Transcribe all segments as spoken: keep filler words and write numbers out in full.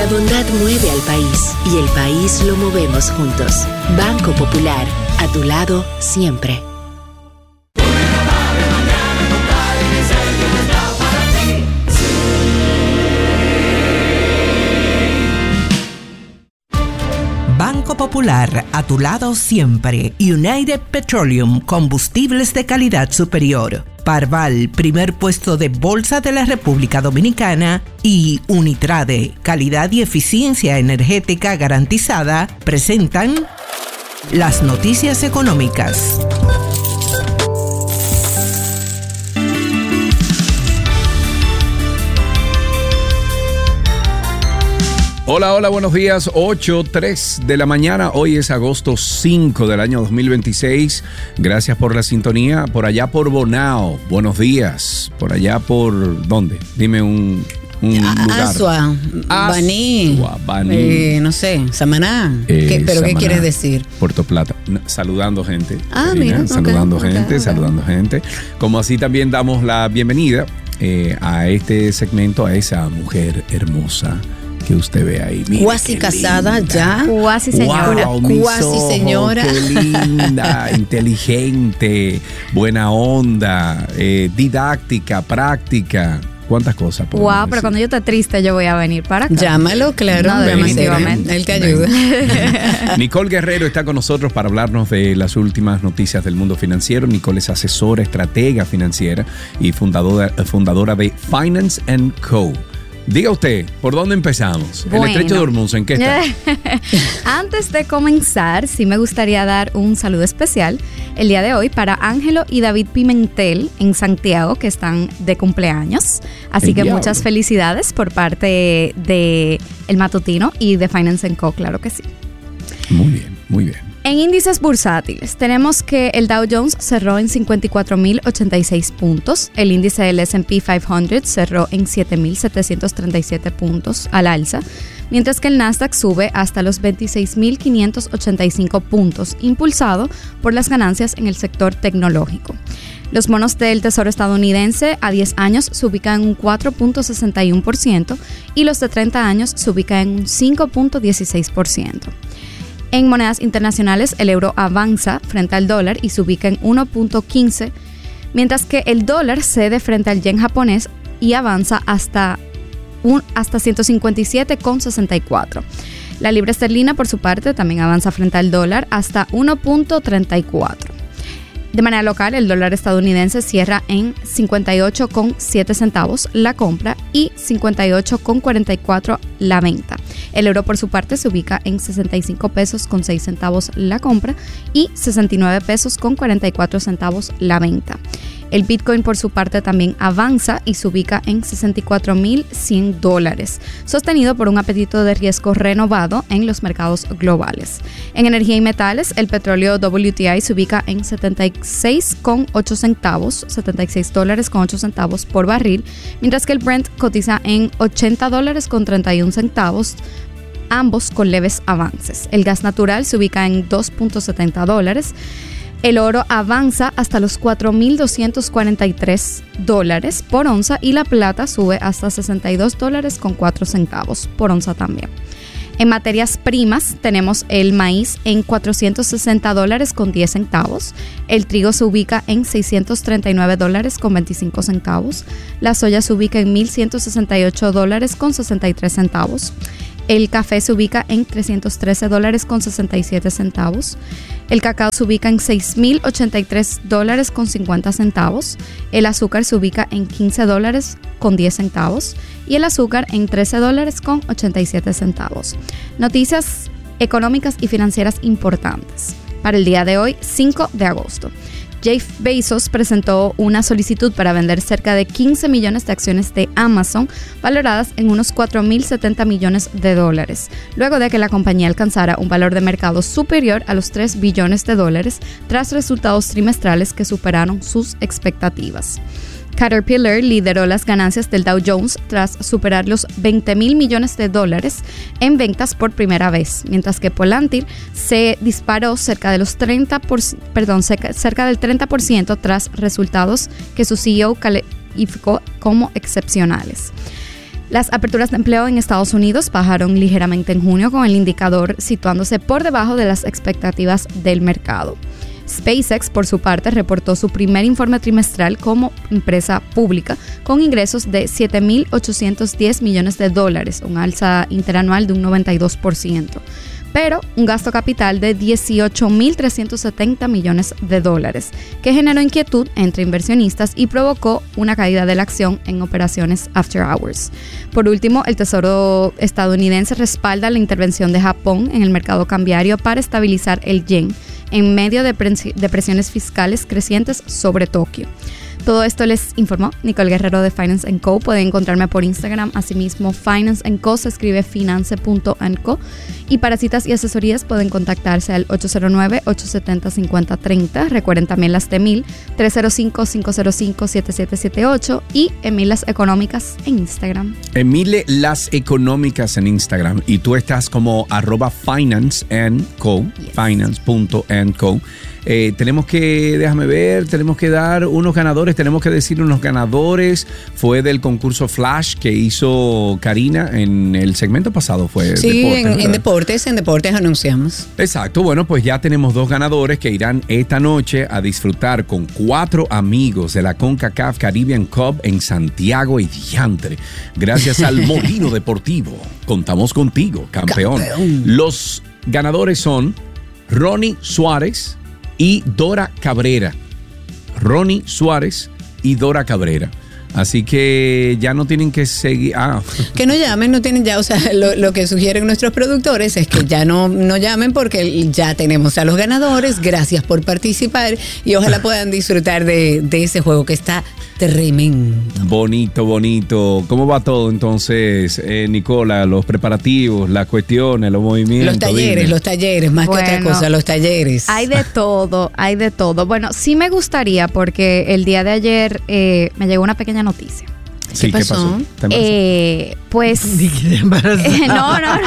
bondad mueve al país y el país lo movemos juntos. Banco Popular, a tu lado siempre. Banco Popular, a tu lado siempre. United Petroleum, combustibles de calidad superior. Parval, primer puesto de bolsa de la República Dominicana. Y Unitrade, calidad y eficiencia energética garantizada, presentan las noticias económicas. Hola, hola, buenos días. ocho tres de la mañana. Hoy es agosto cinco del año dos mil veintiséis. Gracias por la sintonía. Por allá por Bonao. Buenos días. Por allá por... ¿Dónde? Dime un, un lugar. Asua, Baní. Baní. Eh, no sé, Samaná. Eh, ¿Qué, ¿Pero Samaná, qué quieres decir? Puerto Plata. Saludando gente. Ah, Karina, mira. Saludando okay, gente, okay, saludando okay. gente. Como así también damos la bienvenida eh, a este segmento, a esa mujer hermosa que usted ve ahí. Mire, cuasi casada linda. ya. Cuasi señora. Wow, mis Cuasi ojos, señora. Qué linda, inteligente, buena onda, eh, didáctica, práctica. ¿Cuántas cosas? Wow, decir? pero cuando yo esté triste yo voy a venir para acá. Llámalo, claro. No, definitivamente. Él te ayuda. Nicole Guerrero está con nosotros para hablarnos de las últimas noticias del mundo financiero. Nicole es asesora, estratega financiera y fundadora, fundadora de Finance and Co. Diga usted, ¿por dónde empezamos? Bueno. El estrecho de Hormuz, ¿en qué está? Antes de comenzar, sí me gustaría dar un saludo especial el día de hoy para Ángelo y David Pimentel en Santiago, que están de cumpleaños. Así El que diablo. muchas felicidades por parte de El Matutino y de Finance and Co, claro que sí. Muy bien, muy bien. En índices bursátiles, tenemos que el Dow Jones cerró en cincuenta y cuatro mil ochenta y seis puntos, el índice del ese and pe quinientos cerró en siete mil setecientos treinta y siete puntos al alza, mientras que el Nasdaq sube hasta los veintiséis mil quinientos ochenta y cinco puntos, impulsado por las ganancias en el sector tecnológico. Los bonos del Tesoro estadounidense a diez años se ubican en un cuatro punto sesenta y uno por ciento y los de treinta años se ubican en un cinco punto dieciséis por ciento. En monedas internacionales, el euro avanza frente al dólar y se ubica en uno punto quince, mientras que el dólar cede frente al yen japonés y avanza hasta, un, hasta ciento cincuenta y siete con sesenta y cuatro. La libra esterlina, por su parte, también avanza frente al dólar hasta uno punto treinta y cuatro. De manera local, el dólar estadounidense cierra en cincuenta y ocho con siete centavos la compra y cincuenta y ocho con cuarenta y cuatro la venta. El euro, por su parte, se ubica en sesenta y cinco pesos con seis centavos la compra y sesenta y nueve pesos con cuarenta y cuatro centavos la venta. El Bitcoin, por su parte, también avanza y se ubica en sesenta y cuatro mil cien dólares, sostenido por un apetito de riesgo renovado en los mercados globales. En energía y metales, el petróleo doble u ti i se ubica en setenta y seis con ocho centavos, setenta y seis dólares con ocho centavos por barril, mientras que el Brent cotiza en ochenta dólares con treinta y uno centavos, ambos con leves avances. El gas natural se ubica en dos punto setenta dólares. El oro avanza hasta los cuatro mil doscientos cuarenta y tres dólares por onza y la plata sube hasta sesenta y dos dólares con cuatro centavos por onza también. En materias primas tenemos el maíz en cuatrocientos sesenta dólares con diez centavos, el trigo se ubica en seiscientos treinta y nueve dólares con veinticinco centavos, la soya se ubica en mil ciento sesenta y ocho dólares con sesenta y tres centavos, el café se ubica en trescientos trece dólares con sesenta y siete centavos. El cacao se ubica en seis mil ochenta y tres dólares con cincuenta centavos. El azúcar se ubica en quince dólares con diez centavos. Y el azúcar en trece dólares con ochenta y siete centavos. Noticias económicas y financieras importantes para el día de hoy, cinco de agosto. Jeff Bezos presentó una solicitud para vender cerca de quince millones de acciones de Amazon, valoradas en unos cuatro mil setenta millones de dólares, luego de que la compañía alcanzara un valor de mercado superior a los tres billones de dólares tras resultados trimestrales que superaron sus expectativas. Caterpillar lideró las ganancias del Dow Jones tras superar los veinte mil millones de dólares en ventas por primera vez, mientras que Palantir se disparó cerca de los treinta por ciento, perdón, cerca del treinta por ciento tras resultados que su C E O calificó como excepcionales. Las aperturas de empleo en Estados Unidos bajaron ligeramente en junio, con el indicador situándose por debajo de las expectativas del mercado. SpaceX, por su parte, reportó su primer informe trimestral como empresa pública con ingresos de siete mil ochocientos diez millones de dólares, un alza interanual de un noventa y dos por ciento, pero un gasto capital de dieciocho mil trescientos setenta millones de dólares, que generó inquietud entre inversionistas y provocó una caída de la acción en operaciones after hours. Por último, el Tesoro estadounidense respalda la intervención de Japón en el mercado cambiario para estabilizar el yen en medio de, pres- de presiones fiscales crecientes sobre Tokio. Todo esto les informó Nicole Guerrero de Finance and Co. Pueden encontrarme por Instagram, asimismo Finance and Co. se escribe finance punto and co. Y para citas y asesorías pueden contactarse al ocho cero nueve, ocho siete cero, cinco cero tres cero. Recuerden también las de Emil, tres cero cinco, cinco cero cinco, siete siete siete ocho y Emil Las Económicas en Instagram. Emile Las Económicas en Instagram. Y tú estás como arroba Finance and Co. Yes. Finance punto and co. Eh, tenemos que, déjame ver, tenemos que dar unos ganadores, tenemos que decir unos ganadores. Fue del concurso Flash que hizo Karina en el segmento pasado, fue sí, deportes, en, en deportes, en deportes anunciamos. Exacto, bueno, pues ya tenemos dos ganadores que irán esta noche a disfrutar con cuatro amigos de la CONCACAF Caribbean Cup en Santiago y diantre. Gracias al Molino Deportivo. Contamos contigo, campeón. campeón. Los ganadores son Ronnie Suárez y Dora Cabrera. Ronnie Suárez y Dora Cabrera. Así que ya no tienen que seguir. Ah. Que no llamen, no tienen ya. O sea, lo, lo que sugieren nuestros productores es que ya no, no llamen porque ya tenemos a los ganadores. Gracias por participar y ojalá puedan disfrutar de, de ese juego que está tremendo. Bonito, bonito. ¿Cómo va todo entonces, eh, Nicola? Los preparativos, las cuestiones, los movimientos. Los talleres, dime. los talleres, más bueno, que otra cosa, los talleres. Hay de todo, hay de todo. Bueno, sí me gustaría porque el día de ayer eh, me llegó una pequeña noticia. Sí, ¿qué pasó? ¿Qué pasó? ¿Te embarazó? Eh, pues eh, no, no, no.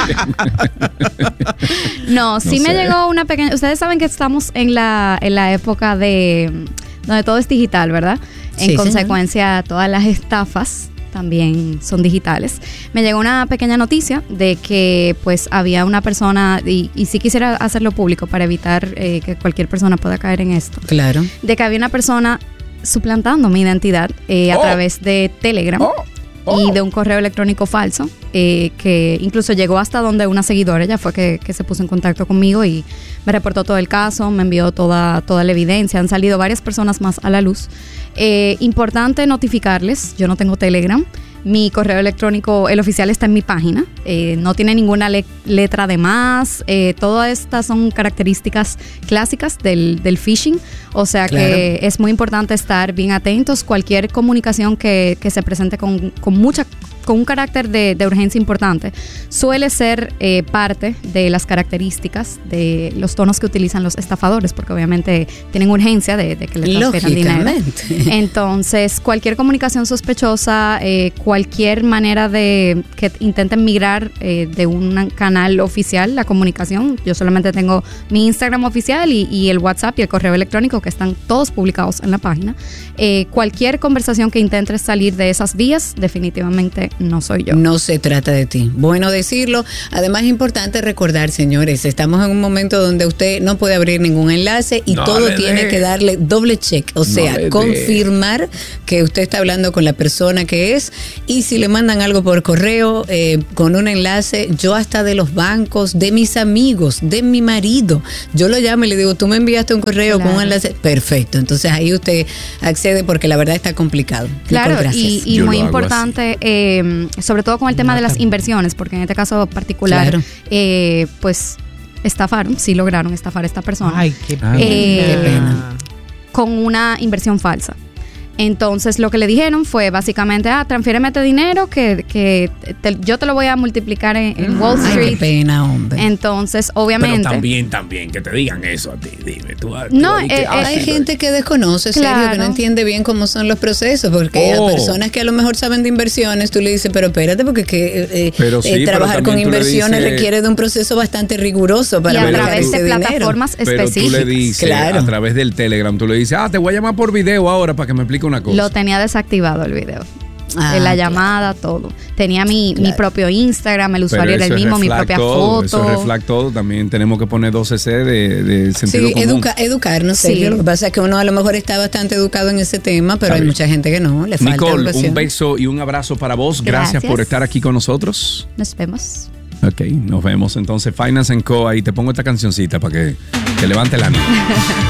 No, sí no me sé. llegó una pequeña. Ustedes saben que estamos en la en la época de donde todo es digital, ¿verdad? En sí, consecuencia, señor. Todas las estafas también son digitales. Me llegó una pequeña noticia de que pues había una persona, y, y sí quisiera hacerlo público para evitar eh, que cualquier persona pueda caer en esto. Claro. De que había una persona suplantando mi identidad eh, a oh. través de Telegram oh. Oh. y de un correo electrónico falso, eh, que incluso llegó hasta donde una seguidora, ella fue que, que se puso en contacto conmigo y me reportó todo el caso, me envió toda, toda la evidencia. Han salido varias personas más a la luz. Eh, importante notificarles, yo no tengo Telegram. Mi correo electrónico, el oficial, está en mi página. Eh, no tiene ninguna le- letra de más. Eh, todas estas son características clásicas del, del phishing. O sea claro. que es muy importante estar bien atentos. Cualquier comunicación que, que se presente con, con mucha con un carácter de, de urgencia importante suele ser eh, parte de las características de los tonos que utilizan los estafadores, porque obviamente tienen urgencia de, de que les transfieran dinero. Entonces, cualquier comunicación sospechosa, eh, cualquier manera de que intenten migrar eh, de un canal oficial la comunicación, yo solamente tengo mi Instagram oficial y, y el WhatsApp y el correo electrónico que están todos publicados en la página. Eh, cualquier conversación que intente salir de esas vías, definitivamente no soy yo. No se trata de ti. Bueno decirlo. Además es importante recordar, señores, estamos en un momento donde usted no puede abrir ningún enlace y no todo tiene de. que darle doble check. O sea, no confirmar de. que usted está hablando con la persona que es. Y si le mandan algo por correo eh, con un enlace, yo hasta de los bancos, de mis amigos, de mi marido, yo lo llamo y le digo, tú me enviaste un correo claro. con un enlace. Perfecto. Entonces ahí usted accede porque la verdad está complicado. Claro, y, y muy importante, eh, sobre todo con el tema no, de las inversiones, porque en este caso particular, claro. eh, pues estafaron, sí lograron estafar a esta persona. Ay, qué pena. Eh, qué pena. Con una inversión falsa. Entonces lo que le dijeron fue básicamente, ah, transfiéreme este dinero que, que te, yo te lo voy a multiplicar en, en Wall Street. Ay, qué pena, hombre. Entonces, obviamente. Pero también, también, que te digan eso a ti, dime tú. tú no, eh, eh, hay sí, gente que desconoce, claro. serio, que no entiende bien cómo son los procesos, porque oh. a personas que a lo mejor saben de inversiones, tú le dices, pero espérate, porque que, eh, pero sí, eh, trabajar con inversiones dices, requiere de un proceso bastante riguroso para y a través de plataformas dinero. específicas. Pero tú le dices, claro. a través del Telegram, tú le dices, ah, te voy a llamar por video ahora para que me explique una cosa. Lo tenía desactivado el video. Ah, en la claro. llamada, todo. Tenía mi, claro. mi propio Instagram, el usuario era el mismo, mi propia todo, foto. Eso es Reflag todo. También tenemos que poner doce ce de, de sentido sí, común. Educa, educarnos. Sí. Lo que pasa es que uno a lo mejor está bastante educado en ese tema, pero hay mucha gente que no, le falta Nicole, educación. Un beso y un abrazo para vos. Gracias, Gracias por estar aquí con nosotros. Nos vemos. Ok, nos vemos entonces. Finance and Co. Ahí te pongo esta cancioncita para que te levante el ánimo.